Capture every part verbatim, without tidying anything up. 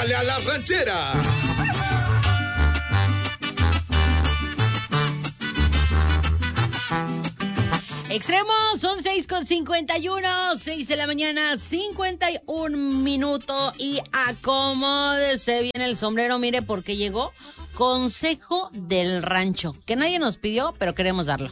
¡Trépale a la ranchera! Extremos, son seis con cincuenta y uno, seis de la mañana, cincuenta y un minutos. Y acomódese bien el sombrero, mire, porque llegó Consejo del Rancho, que nadie nos pidió, pero queremos darlo.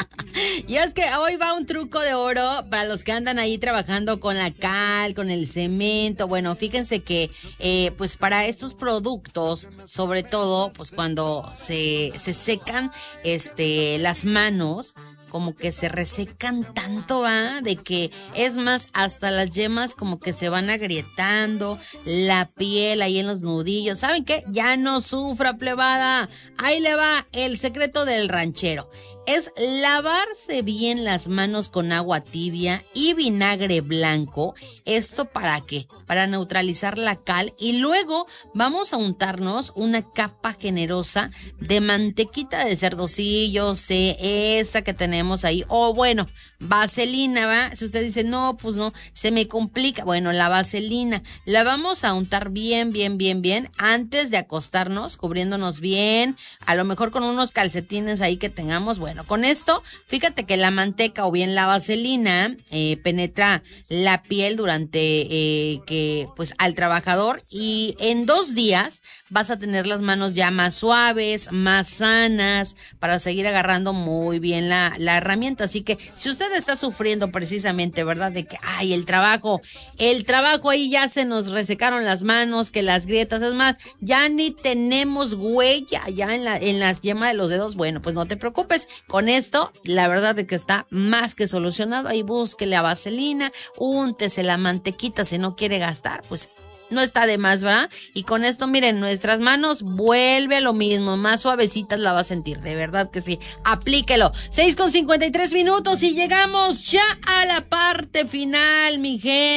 Y es que hoy va un truco de oro para los que andan ahí trabajando con la cal, con el cemento. Bueno, fíjense que eh, pues para estos productos, sobre todo pues cuando se, se secan este, las manos, como que se resecan tanto, ¿va? De que, es más, hasta las yemas como que se van agrietando, la piel ahí en los nudillos. ¿Saben qué? Ya no sufra, plebada. Ahí le va el secreto del ranchero. Es lavarse bien las manos con agua tibia y vinagre blanco. ¿Esto para qué? Para neutralizar la cal. Y luego vamos a untarnos una capa generosa de mantequita de cerdocillo, sí, esa que tenemos ahí. O bueno, vaselina, ¿va? Si usted dice, no, pues no, se me complica. Bueno, la vaselina la vamos a untar bien, bien, bien, bien antes de acostarnos, cubriéndonos bien. A lo mejor con unos calcetines ahí que tengamos. Bueno, Bueno, con esto, fíjate que la manteca o bien la vaselina eh, penetra la piel durante eh, que, pues, al trabajador, y en dos días vas a tener las manos ya más suaves, más sanas, para seguir agarrando muy bien la, la herramienta. Así que si usted está sufriendo precisamente, ¿verdad? De que, ay, el trabajo, el trabajo ahí ya se nos resecaron las manos, que las grietas, es más, ya ni tenemos huella ya en la, en las yemas de los dedos. Bueno, pues no te preocupes. Con esto, la verdad es que está más que solucionado. Ahí búsquele la vaselina, úntese la mantequita si no quiere gastar, pues no está de más, ¿verdad? Y con esto, miren, nuestras manos vuelve a lo mismo, más suavecitas la va a sentir, de verdad que sí. Aplíquelo. seis con cincuenta y tres minutos y llegamos ya a la parte final, mi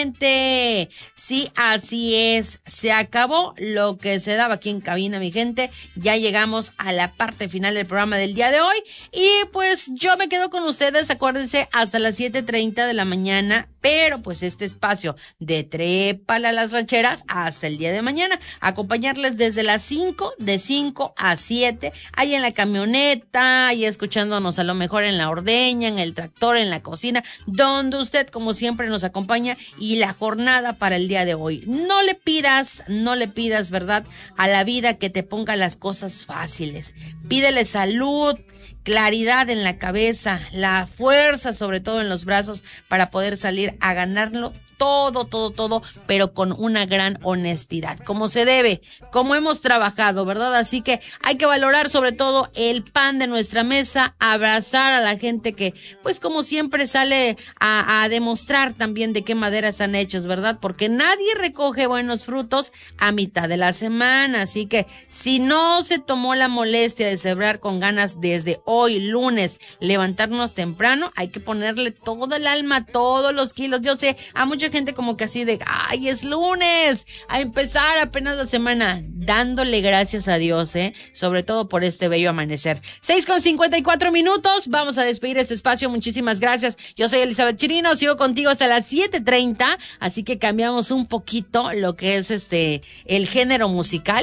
gente. Sí, así es. Se acabó lo que se daba aquí en cabina, mi gente. Ya llegamos a la parte final del programa del día de hoy. Y pues yo me quedo con ustedes, acuérdense, hasta las siete treinta de la mañana. Pero pues este espacio de Trépale a las Rancheras hasta el día de mañana. Acompañarles desde las cinco, de cinco a siete, ahí en la camioneta, ahí escuchándonos a lo mejor en la ordeña, en el tractor, en la cocina, donde usted como siempre nos acompaña. Y la jornada para el día de hoy. No le pidas, no le pidas, ¿verdad?, a la vida que te ponga las cosas fáciles. Pídele salud, claridad en la cabeza, la fuerza sobre todo en los brazos para poder salir a ganarlo todo, todo, todo, pero con una gran honestidad, como se debe, como hemos trabajado, ¿verdad? Así que hay que valorar sobre todo el pan de nuestra mesa, abrazar a la gente que, pues como siempre, sale a, a demostrar también de qué madera están hechos, ¿verdad? Porque nadie recoge buenos frutos a mitad de la semana, así que si no se tomó la molestia de celebrar con ganas desde hoy, lunes, levantarnos temprano, hay que ponerle todo el alma, todos los kilos. Yo sé, a mucha gente como que así de, ay, es lunes, a empezar apenas la semana, dándole gracias a Dios, eh, sobre todo por este bello amanecer. seis con cincuenta y cuatro minutos, vamos a despedir este espacio, muchísimas gracias. Yo soy Elizabeth Chirino, sigo contigo hasta las siete treinta, así que cambiamos un poquito lo que es este, el género musical.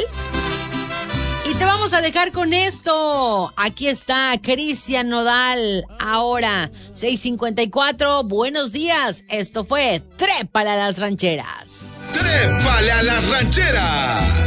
Y te vamos a dejar con esto. Aquí está Cristian Nodal. Ahora, seis cincuenta y cuatro. Buenos días. Esto fue Trépale a las Rancheras. ¡Trépale a las Rancheras!